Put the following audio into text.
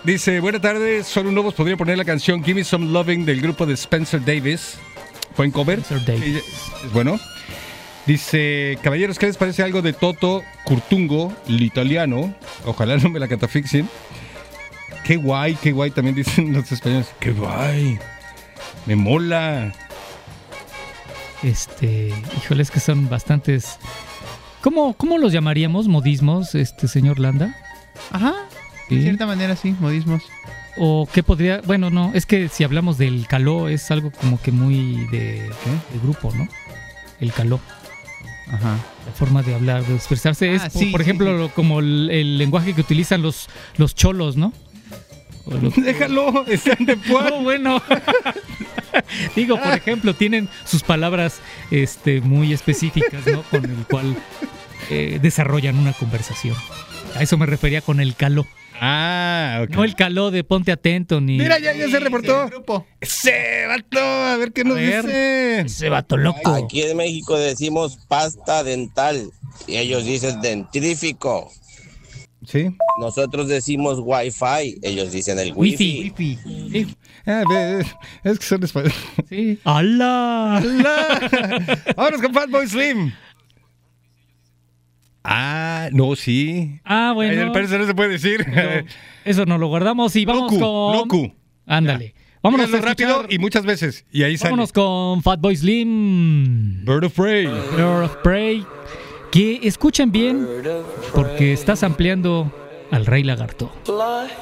Dice, buenas tardes, solo un nuevo podría poner la canción Give Me Some Loving del grupo de Spencer Davis. ¿Fue en cover? Spencer Davis. Es bueno. Dice, caballeros, ¿qué les parece algo de Toto Curtungo, el italiano? Ojalá no me la catafixien. Qué guay también dicen los españoles. Qué guay. Me mola. Híjole, es que son bastantes. ¿Cómo los llamaríamos? ¿Modismos, señor Landa? Ajá. ¿Sí? De cierta manera, sí, modismos. O qué podría. Bueno, no, es que si hablamos del caló, es algo como que muy de grupo, ¿no? El caló. Ajá. La forma de hablar, de expresarse es, sí, por ejemplo, sí. como el lenguaje que utilizan los cholos, ¿no? Déjalo, están de puerto. No, bueno. Digo, por ejemplo, tienen sus palabras muy específicas, ¿no? Con el cual desarrollan una conversación. A eso me refería con el caló. Ah, ok. No el caló de ponte atento ni. Mira, ya se reportó. Grupo. Ese vato, a ver qué nos dice. Ese vato loco. Aquí en México decimos pasta dental y ellos dicen dentrífico. Sí. Nosotros decimos wifi, ellos dicen el wifi. Wifi. Es que son españoles. Sí. ¡Hala! Vámonos con Fatboy Slim. Ah, no, sí. Ah, bueno. El parecer no se puede decir. Eso no lo guardamos y vamos con. Locu. Ándale. Vámonos Díganlo a rápido escuchar- y muchas veces. Y ahí sale. Vámonos con Fatboy Slim. Bird of Prey. Bird of Prey. Que escuchen bien porque estás ampliando al Rey Lagarto. Fly